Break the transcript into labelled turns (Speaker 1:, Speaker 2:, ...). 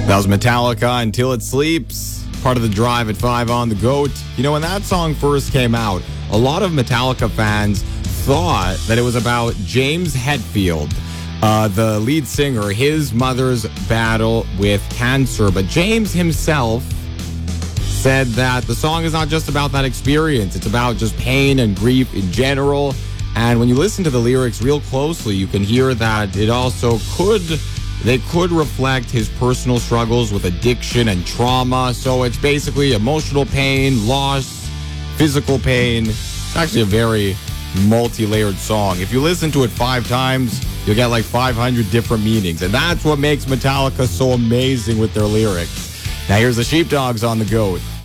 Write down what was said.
Speaker 1: That was Metallica, Until It Sleeps, part of the Drive at 5 on the GOAT. You know, when that song first came out, a lot of Metallica fans thought that it was about James Hetfield, the lead singer, his mother's battle with cancer. But James himself said that the song is not just about that experience. It's about just pain and grief in general. And when you listen to the lyrics real closely, you can hear that it also could reflect his personal struggles with addiction and trauma. So it's basically emotional pain, loss, physical pain. It's actually a very multi-layered song. If you listen to it 5 times, you'll get like 500 different meanings. And that's what makes Metallica so amazing with their lyrics. Now here's the Sheepdogs on the GOAT.